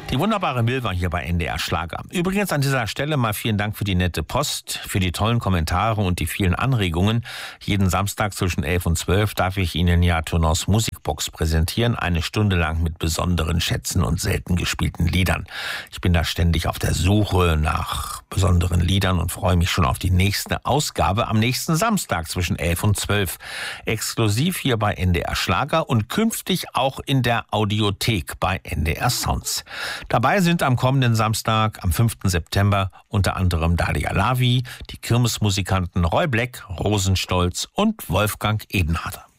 Die wunderbare Mil war hier bei NDR Schlager. Übrigens an dieser Stelle mal vielen Dank für die nette Post, für die tollen Kommentare und die vielen Anregungen. Jeden Samstag zwischen 11 und 12 darf ich Ihnen ja Tourneaus Musikbox präsentieren. Eine Stunde lang mit besonderen Schätzen und selten gespielten Liedern. Ich bin da ständig auf der Suche nach besonderen Liedern und freue mich schon auf die nächste Ausgabe am nächsten Samstag zwischen 11 und 12. Exklusiv hier bei NDR Schlager und künftig auch in der Audiothek bei NDR Sounds. Dabei sind am kommenden Samstag, am 5. September, unter anderem Dalia Lavi, die Kirmesmusikanten Roy Black, Rosenstolz und Wolfgang Edenhardt.